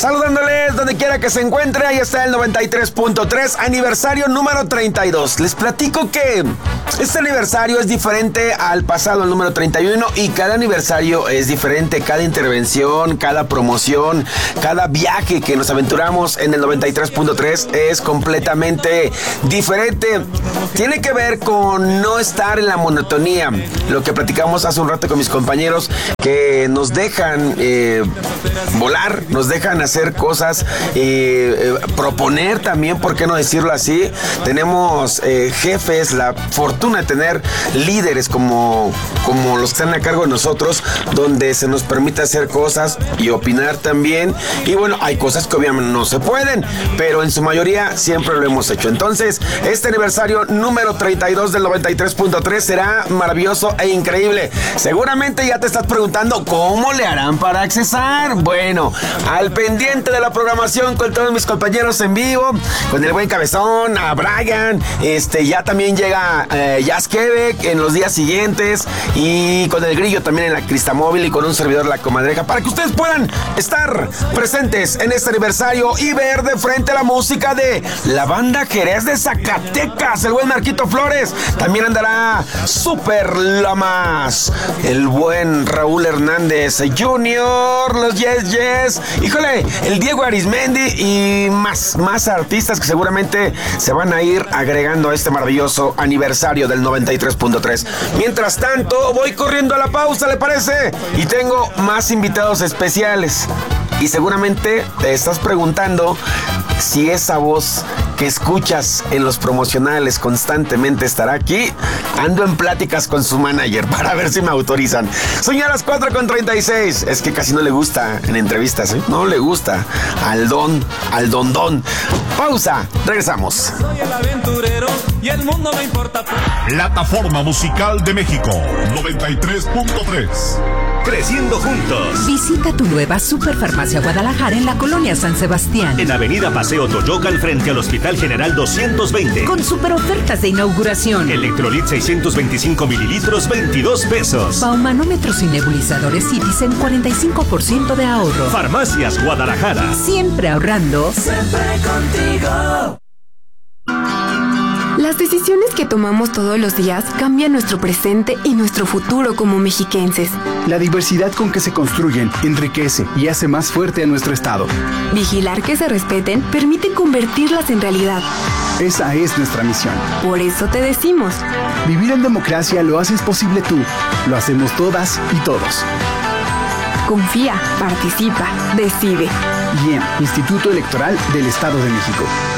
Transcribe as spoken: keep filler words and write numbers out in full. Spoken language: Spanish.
Saludándoles donde quiera que se encuentre, ahí está el noventa y tres punto tres, aniversario número treinta y dos. Les platico que este aniversario es diferente al pasado, el número treinta y uno, y cada aniversario es diferente, cada intervención, cada promoción, cada viaje que nos aventuramos en el noventa y tres punto tres es completamente diferente. Tiene que ver con no estar en la monotonía, lo que platicamos hace un rato con mis compañeros, que nos dejan eh, volar, nos dejan hacer cosas, eh, eh, proponer también, ¿por qué no decirlo así? Tenemos eh, jefes, la fortuna de tener líderes como, como los que están a cargo de nosotros, donde se nos permite hacer cosas y opinar también. Y bueno, hay cosas que obviamente no se pueden, pero en su mayoría siempre lo hemos hecho. Entonces, este aniversario número treinta y dos del noventa y tres punto tres será maravilloso e increíble. Seguramente ya te estás preguntando cómo le harán para accesar. Bueno, al pendiente de la programación con todos mis compañeros en vivo, con el buen Cabezón, a Brian, este, ya también llega eh, Jazz Quebec en los días siguientes, y con el Grillo también en la Cristamóvil, y con un servidor, La Comadreja, para que ustedes puedan estar presentes en este aniversario y ver de frente la música de la banda Jerez de Zacatecas, el buen Marquito Flores. También andará Super Lamas, el buen Raúl Hernández Junior, los Yes Yes, híjole, el Diego Arismendi y más, más artistas que seguramente se van a ir agregando a este maravilloso aniversario del noventa y tres punto tres. Mientras tanto, voy corriendo a la pausa, ¿le parece? Y tengo más invitados especiales. Y seguramente te estás preguntando si esa voz que escuchas en los promocionales constantemente estará aquí. Ando en pláticas con su manager para ver si me autorizan. Son ya las cuatro con treinta y seis. Es que casi no le gusta en entrevistas, ¿eh? No le gusta al don, al don don. Pausa, regresamos. Soy el aventurero y el mundo me importa. Plataforma Musical de México, noventa y tres punto tres. Creciendo juntos. Visita tu nueva Superfarmacia Guadalajara en la colonia San Sebastián. En Avenida Paseo Toyocan, frente al Hospital General doscientos veinte. Con super ofertas de inauguración. Electrolit seiscientos veinticinco mililitros, veintidós pesos. Baumanómetros y nebulizadores Citizen, cuarenta y cinco por ciento de ahorro. Farmacias Guadalajara. Siempre ahorrando. Siempre contigo. Las decisiones que tomamos todos los días cambian nuestro presente y nuestro futuro como mexiquenses. La diversidad con que se construyen enriquece y hace más fuerte a nuestro estado. Vigilar que se respeten permite convertirlas en realidad. Esa es nuestra misión. Por eso te decimos: vivir en democracia lo haces posible tú, lo hacemos todas y todos. Confía, participa, decide. I E M, Instituto Electoral del Estado de México.